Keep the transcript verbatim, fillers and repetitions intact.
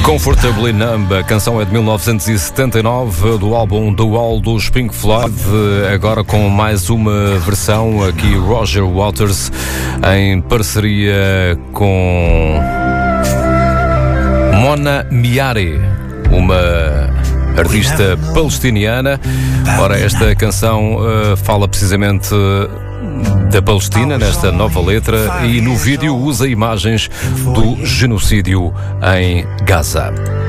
Comfortably Numb, a canção é de mil novecentos e setenta e nove, do álbum The Wall dos Pink Floyd, agora com mais uma versão, aqui Roger Waters em parceria com Mona Miari, uma artista palestiniana. Ora, esta canção uh, fala precisamente da Palestina nesta nova letra e no vídeo usa imagens do genocídio em Gaza.